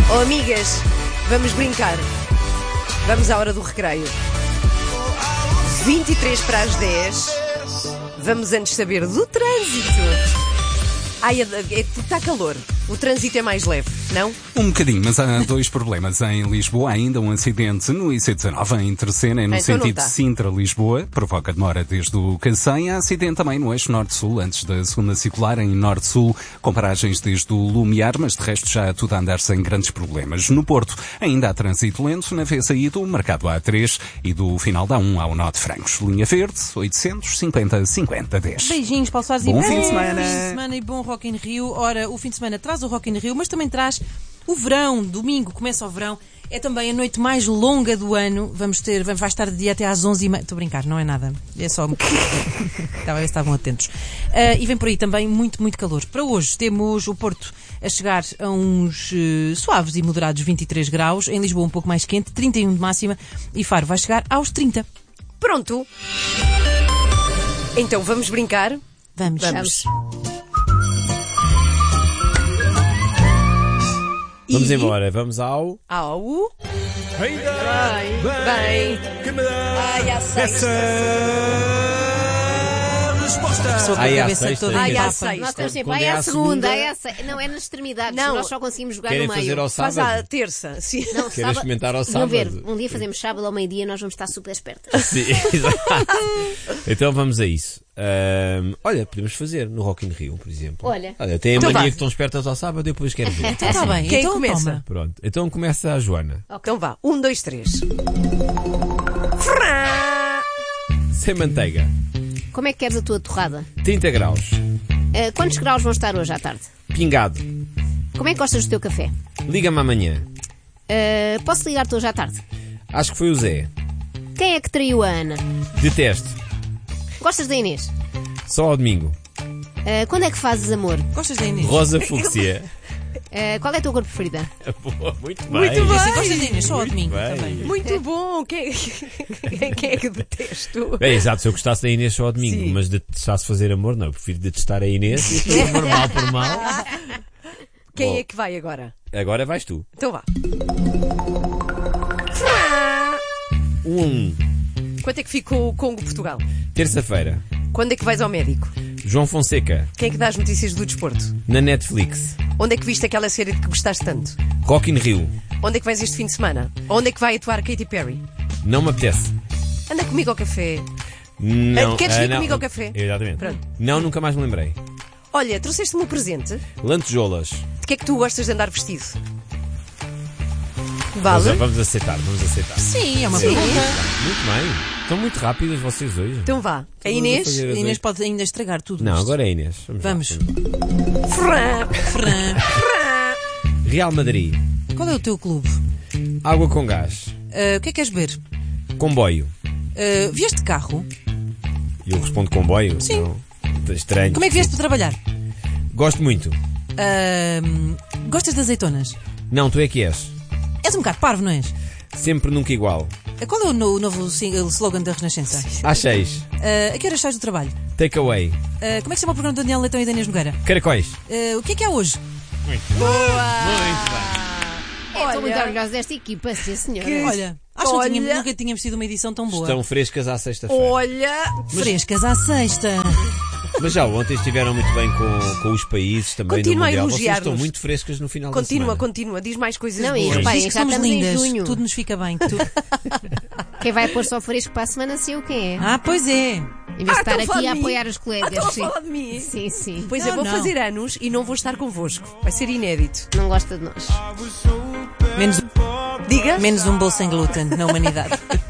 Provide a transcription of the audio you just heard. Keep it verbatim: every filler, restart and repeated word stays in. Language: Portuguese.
Oh, amigas, vamos brincar. Vamos à hora do recreio. vinte e três para as dez. Vamos antes saber do trânsito. Ai, é, é, está calor. O trânsito é mais leve, não? Um bocadinho, mas há dois problemas. Em Lisboa há ainda um acidente no I C dezenove em Terceira, no então sentido de Sintra-Lisboa. Provoca demora desde o Cacém. Há acidente também no eixo Norte-Sul, antes da segunda circular em Norte-Sul, com paragens desde o Lumiar, mas de resto já tudo a andar sem grandes problemas. No Porto ainda há trânsito lento na vez aí do Mercado A três e do final da A um ao Nó de Francos. Linha Verde, oitocentos e cinquenta, cinquenta, dez. Beijinhos, Paulo Soares, bom e fim de semana. Bom fim de semana e bom Rock in Rio. Ora, o fim de semana traz o Rock in Rio, mas também traz o verão. Domingo começa o verão. É também a noite mais longa do ano. Vamos ter, vai estar de dia até às onze e meia. Estou a brincar, não é nada. É só... Estava a ver se estavam atentos. Uh, e vem por aí também muito, muito calor. Para hoje temos o Porto a chegar a uns uh, suaves e moderados vinte e três graus. Em Lisboa um pouco mais quente, trinta e um de máxima. E Faro vai chegar aos trinta. Pronto. Então vamos brincar? Vamos. Vamos. Vamos E... embora, vamos ao... Ao... Ainda bem que me dá Ai, à essa sexta. resposta. Pessoa com a Ai, à cabeça sexta, toda Ai, em à papa. sexta. Nós temos sempre, Quando ai, é é à a segunda, segunda, ai, é a se... Não, é nas extremidades. Não. Nós só conseguimos jogar Querem no meio. fazer ao Faz sábado? à terça, sim. Não, Querem sábado- experimentar ao Vão ver, sábado? um dia fazemos sábado ao meio-dia, nós vamos estar super espertas. Sim, exato. Então vamos a isso. Ahm, olha, podemos fazer no Rock in Rio, por exemplo. Olha. tem a Então mania vá. que estão espertas ao sábado e depois quero ver. Então está bem. Quem então começa? toma. Pronto, então começa a Joana. Então vá. Um, dois, três. Sem manteiga, Como é que queres a tua torrada? trinta graus, Uh, quantos graus vão estar hoje à tarde? pingado, Como é que gostas do teu café? liga-me amanhã. Uh, posso ligar-te hoje à tarde? Acho que foi o Zé. Quem é que traiu a Ana? Detesto. Gostas da Inês? Só ao domingo. Uh, quando é que fazes amor? Gostas da Inês? Rosa Fúcsia. Uh, qual é a tua cor preferida? Boa, muito bem. Muito Eu bem. sei que gostas da Inês, só ao Muito domingo bem. também. Muito bom. Quem, quem, quem é que detesto? É, exato, se eu gostasse da Inês só ao domingo, Sim. mas detestasse fazer amor, não, eu prefiro detestar a Inês. Por mal por mal. Quem Bom. é que vai agora? Agora vais tu. Então vá. Um, Quanto é que ficou o Congo Portugal? terça-feira, Quando é que vais ao médico? João Fonseca, Quem é que dá as notícias do desporto? na Netflix. Onde é que viste aquela série de que gostaste tanto? Rock in Rio. Onde é que vais este fim de semana? Onde é que vai atuar Katy Perry? Não me apetece. Anda comigo ao café. Não, Queres ah, vir não. comigo ao café? Exatamente. Pronto. Não, nunca mais me lembrei. Olha, trouxeste-me um presente. Lantejoulas. De que é que tu gostas de andar vestido? Vamos, Vale? vamos aceitar, vamos aceitar. Sim, é uma Sim. pergunta. Muito bem. Estão muito rápidas vocês hoje. Então vá. A Vamos Inês? fazer A as Inês oito. pode ainda estragar tudo. Não, isto. agora é a Inês. Vamos. lá, Vamos. lá. Fran. Fran, Real Madrid. qual é o teu clube? Água com gás. Uh, o que é que queres beber? Comboio. Uh, vieste de carro? E eu respondo comboio? Sim. Não. Estranho. Como é que vieste para trabalhar? Gosto muito. Uh, gostas de azeitonas? Não, tu é que és. És um bocado parvo, não és? Sempre, nunca igual. Uh, Qual é o no- novo single, slogan da Renascença? Às seis. Uh, a que horas sais do trabalho? Takeaway. Uh, como é que se chama o programa do Daniel Leitão e da Inês Nogueira? Caracóis. Uh, o que é que há hoje? É, estou muito Olha. orgulhosa desta equipa, sim senhora. Que- Olha, acho que não Olha. tínhamos- nunca tínhamos tido uma edição tão boa. Estão frescas à sexta-feira. Olha. Frescas à sexta. Mas já ontem estiveram muito bem com, com os países também Continua no a Mundial. Vocês elogiar-nos. estão muito frescas no final Continua, da semana. continua. Diz mais coisas Não, e boas. reparem, Diz que já somos estamos em lindas. junho. Tudo nos fica bem. Tu... Quem vai pôr só fresco para a semana sei o quem é. Ah, pois é. Em vez de Ah, estar estão a falar aqui a de mim? apoiar os Ah, colegas. estão a sim. falar de mim. Sim, sim. Pois Não, eu vou não. fazer anos e não vou estar convosco. Vai ser inédito. Não gosta de nós. Menos, Diga. menos um bolo sem glúten na humanidade.